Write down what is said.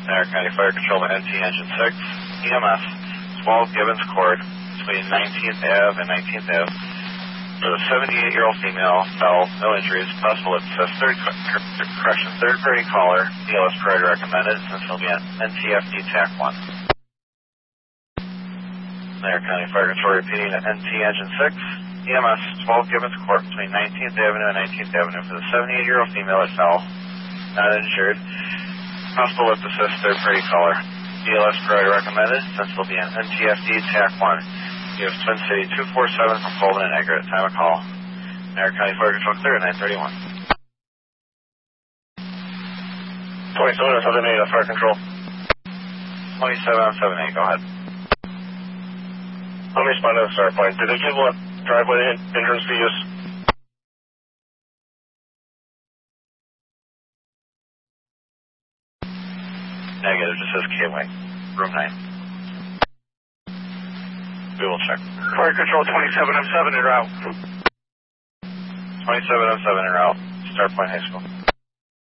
Banner County Fire Control by NT Engine 6, EMS, 12 Gibbons Court, between 19th Ave and 19th Ave. For the 78-year-old female, fell, no injuries, possible assist, third party caller, BLS priority recommended, since he'll be on NTFD TAC 1. Banner County Fire Control repeating at NT Engine 6, EMS, 12 Gibbons Court, between 19th Avenue and 19th Avenue. For the 78-year-old female that fell, not injured, possible lift assist, third party caller, BLS priority recommended, since he'll be on NTFD TAC 1. You have Twin City 247 from Colvin and Eggert at time of call. Banner County Fire Control clear at 931. 27-78, Fire Control. 27-78, go ahead. Let me respond to the start point. Did they give what driveway entrance to use? Negative, just says K-Wing, room 9. We will check. Fire Control 27, I'm 7 en route. 27-07 en route, Start Point High School.